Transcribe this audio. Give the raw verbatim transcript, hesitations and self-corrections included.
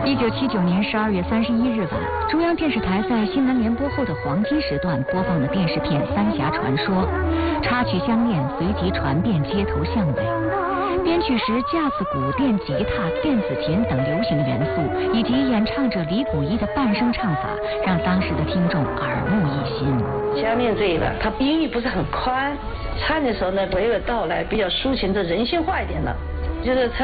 一九七九年十二月三十一日晚，中央电视台在新闻联播后的黄金时段播放的电视片《三峡传说》，插曲相恋随即传遍街头巷尾。编曲时架子鼓、电吉他、电子琴等流行元素，以及演唱者李谷一的半声唱法，让当时的听众耳目一新。 相恋这个，它音域不是很宽，唱的时候呢，娓娓道来，比较抒情的人性化一点的，就是唱